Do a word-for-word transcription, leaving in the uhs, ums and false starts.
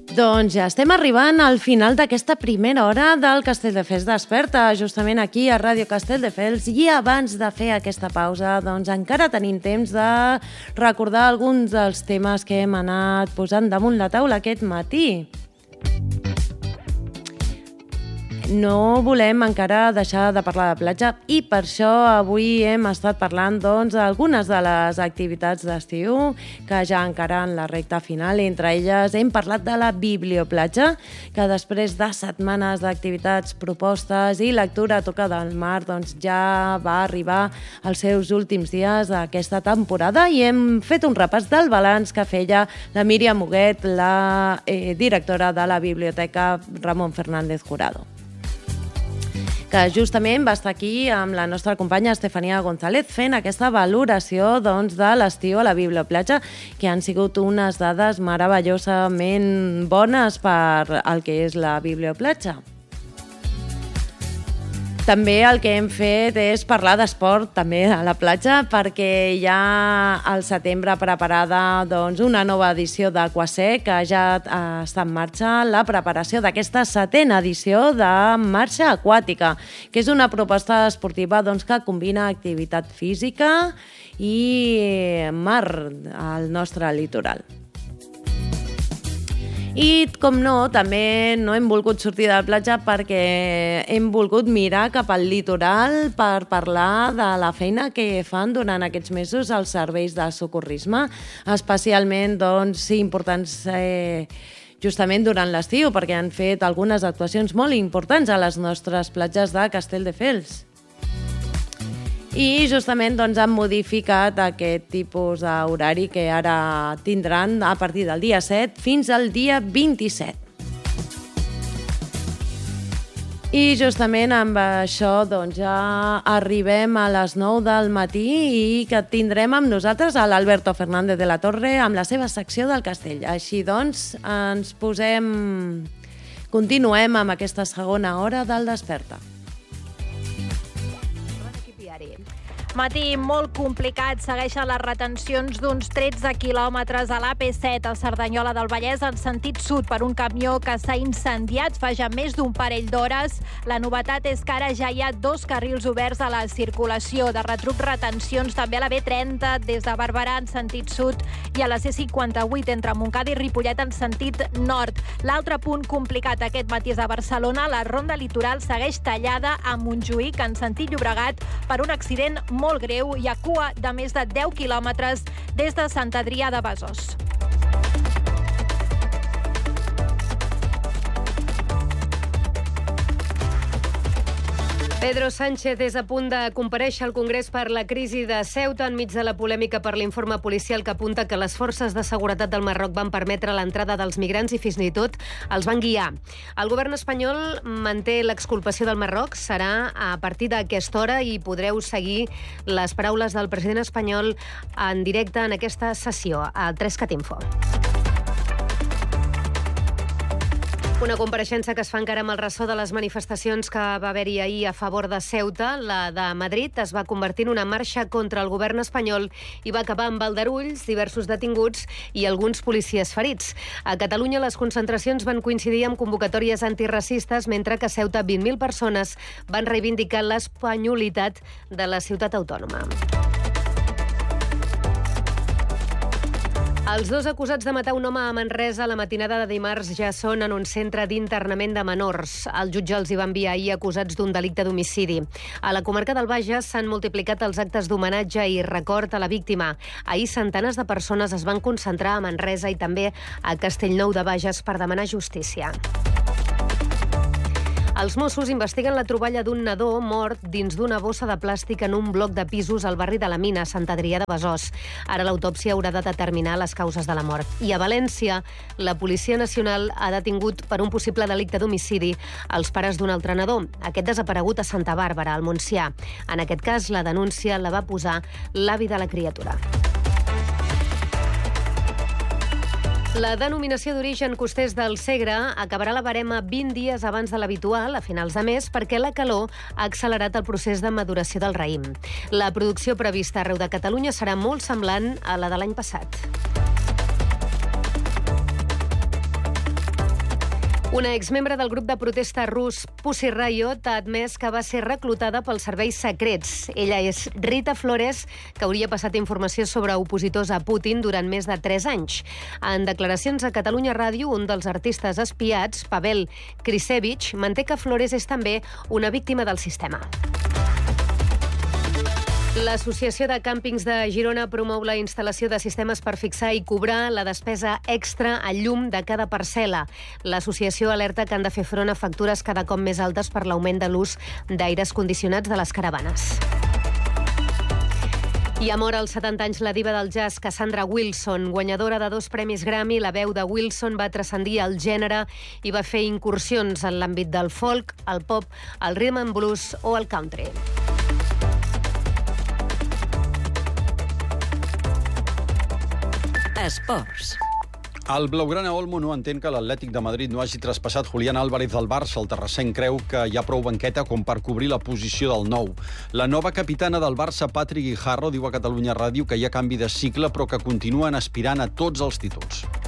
Doncs ja estem arribant al final d'aquesta primera hora del Castelldefels Desperta, justament aquí a Ràdio Castelldefels, i abans de fer aquesta pausa, doncs encara tenim temps de recordar alguns dels temes que hem anat posant damunt la taula aquest matí. No volem encara deixar de parlar de platja i per això avui hem estat parlant doncs, d'algunes de les activitats d'estiu que ja encara en la recta final. Entre elles hem parlat de la biblioplatja, que després de setmanes d'activitats, propostes i lectura a tocar del mar doncs, ja va arribar als seus últims dies d'aquesta temporada i hem fet un repàs del balanç que feia la Míriam Huguet, la eh, directora de la Biblioteca Ramon Fernández Jurado, que justament va estar aquí amb la nostra companya Estefania González fent aquesta valoració doncs, de l'estiu a la biblioplatja, que han sigut unes dades meravellosament bones per al que és la biblioplatja. També el que hem fet és parlar d'esport també a la platja, perquè hi ha al setembre preparada doncs, una nova edició d'Aquasec, que ja està en marxa la preparació d'aquesta setena edició de marxa aquàtica, que és una proposta esportiva doncs, que combina activitat física i mar al nostre litoral. I, com no, també no hem volgut sortir de la platja perquè hem volgut mirar cap al litoral per parlar de la feina que fan durant aquests mesos els serveis de socorrisme, especialment doncs, importants eh, justament durant l'estiu, perquè han fet algunes actuacions molt importants a les nostres platges de Castelldefels. I justament doncs, han modificat aquest tipus d'horari que ara tindran a partir del dia set fins al dia vint-i-set. I justament amb això doncs, ja arribem a les nou del matí i que tindrem amb nosaltres a l'Alberto Fernández de la Torre amb la seva secció del castell. Així doncs, ens posem... continuem amb aquesta segona hora del Desperta. Matí molt complicat, segueixen les retencions d'uns tretze quilòmetres a l'A P set a Cerdanyola del Vallès en sentit sud per un camió que s'ha incendiat fa ja més d'un parell d'hores. La novetat és que ara ja hi ha dos carrils oberts a la circulació. De retruc, retencions també a la B trenta des de Barberà en sentit sud i a la C cinquanta-vuit entre Montcada i Ripollet en sentit nord. L'altre punt complicat aquest matí és a Barcelona. La ronda litoral segueix tallada a Montjuïc en sentit Llobregat per un accident molt greu i a cua de més de deu quilòmetres des de Sant Adrià de Besòs. Pedro Sánchez és a punt de comparèixer al Congrés per la crisi de Ceuta enmig de la polèmica per l'informe policial que apunta que les forces de seguretat del Marroc van permetre l'entrada dels migrants i fins i tot els van guiar. El govern espanyol manté l'exculpació del Marroc. Serà a partir d'aquesta hora i podreu seguir les paraules del president espanyol en directe en aquesta sessió al tres cat info. Una compareixença que es fa encara amb el ressò de les manifestacions que va haver-hi ahir a favor de Ceuta. La de Madrid es va convertir en una marxa contra el govern espanyol i va acabar amb aldarulls, diversos detinguts i alguns policies ferits. A Catalunya les concentracions van coincidir amb convocatòries antiracistes, mentre que a Ceuta vint mil persones van reivindicar l'espanyolitat de la ciutat autònoma. Els dos acusats de matar un home a Manresa la matinada de dimarts ja són en un centre d'internament de menors. El jutge els hi va enviar ahir acusats d'un delicte d'homicidi. A la comarca del Bages s'han multiplicat els actes d'homenatge i record a la víctima. Ahir centenars de persones es van concentrar a Manresa i també a Castellnou de Bages per demanar justícia. Els Mossos investiguen la troballa d'un nadó mort dins d'una bossa de plàstic en un bloc de pisos al barri de la Mina, Sant Adrià de Besòs. Ara l'autòpsia haurà de determinar les causes de la mort. I a València, la Policia Nacional ha detingut per un possible delicte d'homicidi els pares d'un altre nadó, aquest desaparegut a Santa Bàrbara, al Montsià. En aquest cas, la denúncia la va posar l'avi de la criatura. La denominació d'origen costers del Segre acabarà la barema vint dies abans de l'habitual, a finals de mes, perquè la calor ha accelerat el procés de maduració del raïm. La producció prevista arreu de Catalunya serà molt semblant a la de l'any passat. Una exmembre del grup de protesta rus Pussy Riot ha admès que va ser reclutada pels serveis secrets. Ella és Rita Flores, que hauria passat informació sobre opositors a Putin durant més de tres anys. En declaracions a Catalunya Ràdio, un dels artistes espiats, Pavel Krisevich, manté que Flores és també una víctima del sistema. L'Associació de Càmpings de Girona promou la instal·lació de sistemes per fixar i cobrar la despesa extra a llum de cada parcel·la. L'associació alerta que han de fer front a factures cada cop més altes per l'augment de l'ús d'aires condicionats de les caravanes. I ha mort als setanta anys la diva del jazz Cassandra Wilson, guanyadora de dos premis Grammy. La veu de Wilson va transcendir el gènere i va fer incursions en l'àmbit del folk, el pop, el rhythm and blues o el country. Esports. El blaugrana Olmo no entén que l'Atlètic de Madrid no hagi traspassat Julián Álvarez del Barça. El terrassenc creu que hi ha prou banqueta com per cobrir la posició del nou. La nova capitana del Barça, Patrick Guijarro, diu a Catalunya Ràdio que hi ha canvi de cicle però que continuen aspirant a tots els títols.